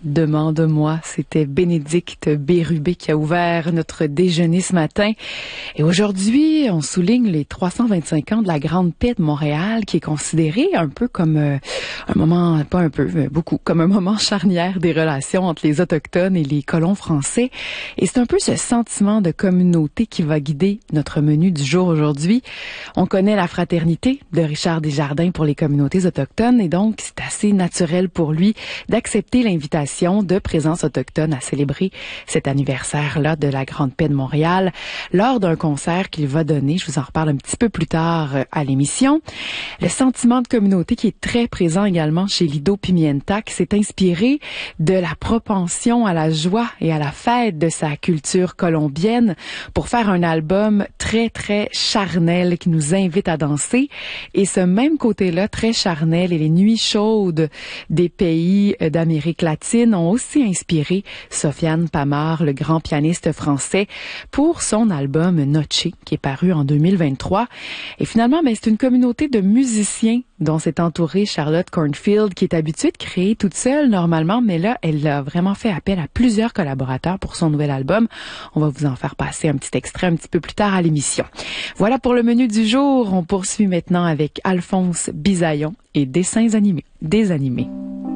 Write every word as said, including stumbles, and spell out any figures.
Demande-moi, c'était Bénédicte Bérubé qui a ouvert notre déjeuner ce matin. Et aujourd'hui, on souligne les trois cent vingt-cinq ans de la Grande Paix de Montréal, qui est considérée un peu comme euh, un moment, pas un peu, mais beaucoup, comme un moment charnière des relations entre les Autochtones et les colons français. Et c'est un peu ce sentiment de communauté qui va guider notre menu du jour aujourd'hui. On connaît la fraternité de Richard Desjardins pour les communautés autochtones, et donc c'est assez naturel pour lui d'accepter l'invitation de Présence autochtone à célébrer cet anniversaire-là de la Grande Paix de Montréal lors d'un concert qu'il va donner. Je vous en reparle un petit peu plus tard à l'émission. Le sentiment de communauté qui est très présent également chez Lido Pimienta, qui s'est inspiré de la propension à la joie et à la fête de sa culture colombienne pour faire un album très, très charnel qui nous invite à danser. Et ce même côté-là, très charnel, et les nuits chaudes des pays d'Amérique latine ont aussi inspiré Sofiane Pamart, le grand pianiste français, pour son album Noche, qui est paru en deux mille vingt-trois. Et finalement, ben, c'est une communauté de musiciens dont s'est entourée Charlotte Cornfield, qui est habituée de créer toute seule normalement, mais là, elle a vraiment fait appel à plusieurs collaborateurs pour son nouvel album. On va vous en faire passer un petit extrait un petit peu plus tard à l'émission. Voilà pour le menu du jour. On poursuit maintenant avec Alphonse Bisaillon et Dessins animés. Des animés.